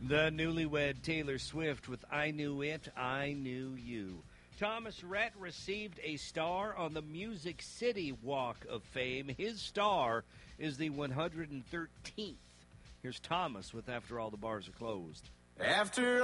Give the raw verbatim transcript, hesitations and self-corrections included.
The newlywed Taylor Swift with I Knew It, I Knew You. Thomas Rhett received a star on the Music City Walk of Fame. His star is the one hundred thirteenth. Here's Thomas with After All the Bars Are Closed. After